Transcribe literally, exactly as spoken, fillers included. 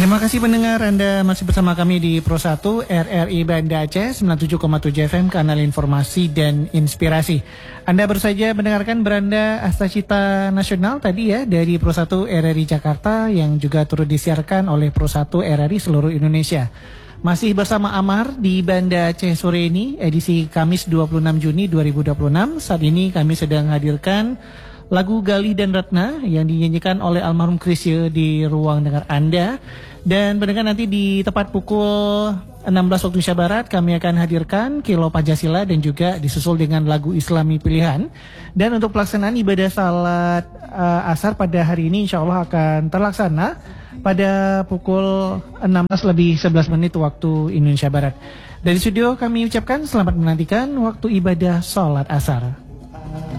Terima kasih pendengar, Anda masih bersama kami di Pro satu R R I Banda Aceh sembilan puluh tujuh koma tujuh F M, kanal informasi dan inspirasi. Anda baru saja mendengarkan Beranda Astacita Nasional tadi ya dari Pro satu R R I Jakarta yang juga turut disiarkan oleh Pro satu R R I seluruh Indonesia. Masih bersama Amar di Banda Aceh sore ini, edisi Kamis dua puluh enam Juni dua ribu dua puluh enam. Saat ini kami sedang hadirkan lagu Galih dan Ratna yang dinyanyikan oleh almarhum Chrisye di ruang dengar Anda. Dan pendengar, nanti di tepat pukul enam belas waktu Indonesia Barat kami akan hadirkan Kilo Pancasila dan juga disusul dengan lagu Islami pilihan. Dan untuk pelaksanaan ibadah salat uh, asar pada hari ini insya Allah akan terlaksana pada pukul enam belas lebih sebelas menit waktu Indonesia Barat. Dari studio kami ucapkan selamat menantikan waktu ibadah salat asar.